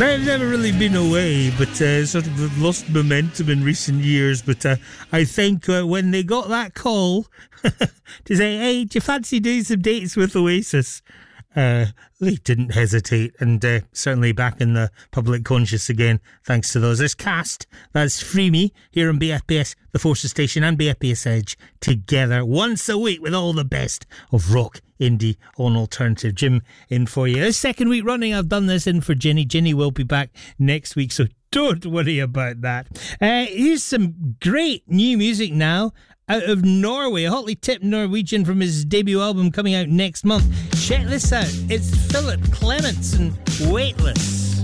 They've never really been away, but sort of lost momentum in recent years. But I think when they got that call to say, hey, do you fancy doing some dates with Oasis? They didn't hesitate, and certainly back in the public conscious again, thanks to those. There's Cast, that's Free Me, here on BFBS, The Forces Station, and BFBS Edge, together once a week with all the best of rock, indie, on alternative. Jim in for you. This second week running, I've done this in for Ginny. Ginny will be back next week, so don't worry about that. Here's some great new music now out of Norway, a hotly tipped Norwegian from his debut album coming out next month. Check this out. It's Philip Clements and Weightless.